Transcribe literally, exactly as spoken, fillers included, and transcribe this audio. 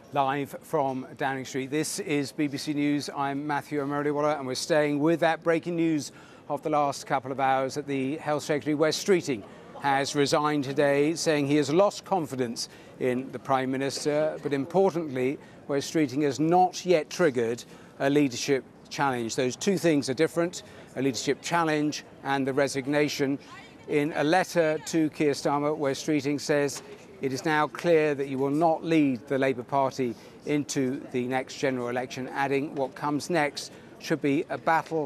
Live from Downing Street. This is B B C News. I'm Matthew Amerodiwala, and we're staying with that breaking news of the last couple of hours that the Health Secretary, Wes Streeting, has resigned today, saying he has lost confidence in the Prime Minister. But importantly, Wes Streeting has not yet triggered a leadership challenge. Those two things are different, a leadership challenge and the resignation. In a letter to Keir Starmer, Wes Streeting says it is now clear that you will not lead the Labour Party into the next general election, adding what comes next should be a battle